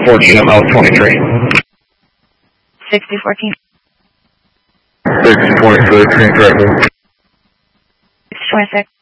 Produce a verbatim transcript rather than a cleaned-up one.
fourteen, I'm out twenty-three. sixty fourteen. six twenty-six, incorrect. six twenty-six.